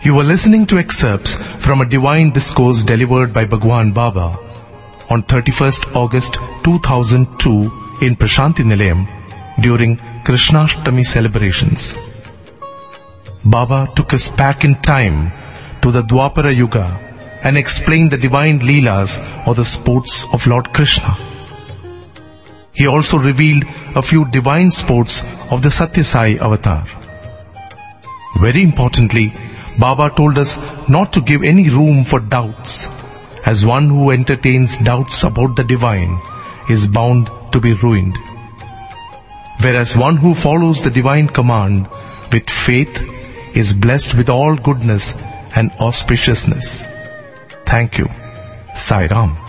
You were listening to excerpts from a divine discourse delivered by Bhagwan Baba on 31st August 2002 in Prashanti Nilayam during Krishnashtami celebrations. Baba took us back in time to the Dwapara Yuga and explained the divine Leelas or the sports of Lord Krishna. He also revealed a few divine sports of the Satya Sai avatar. Very importantly, Baba told us not to give any room for doubts, as one who entertains doubts about the divine is bound to be ruined. Whereas one who follows the divine command with faith is blessed with all goodness and auspiciousness. Thank you. Sai Ram.